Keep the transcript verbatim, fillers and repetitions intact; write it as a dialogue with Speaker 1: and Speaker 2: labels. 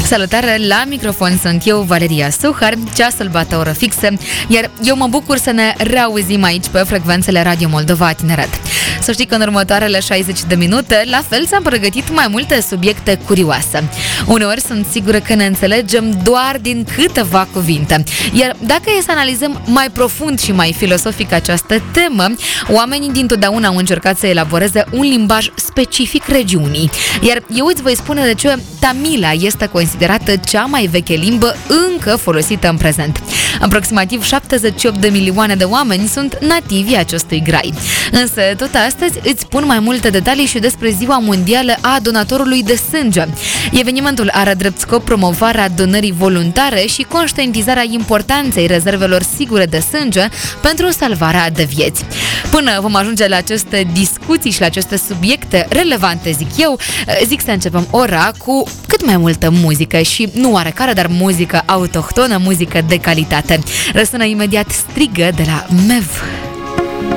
Speaker 1: Salutare, la microfon sunt eu, Valeria Suhar, ceasul bate o oră fixă, iar eu mă bucur să ne reauzim aici pe frecvențele Radio Moldova Tineret. Să știi că în următoarele șaizeci de minute, la fel ți-am pregătit mai multe subiecte curioase. Uneori sunt sigură că ne înțelegem doar din câteva cuvinte, iar dacă e să analizăm mai profund și mai filosofic această temă, oamenii dintotdeauna au încercat să elaboreze un limbaj specific regiunii, iar eu îți voi spune de ce Tamila este considerată cea mai veche limbă încă folosită în prezent. Aproximativ șaptezeci și opt de milioane de oameni sunt nativi acestui grai. Însă, tot astăzi îți spun mai multe detalii și despre Ziua Mondială a Donatorului de Sânge. Evenimentul are drept scop promovarea donării voluntare și conștientizarea importanței rezervelor sigure de sânge pentru salvarea de vieți. Până vom ajunge la aceste discuții și la aceste subiecte relevante, zic eu, zic să începem ora cu cât mai multă muzică și nu oarecare, dar muzică autohtonă, muzică de calitate. Răsună imediat Strigă de la Mev.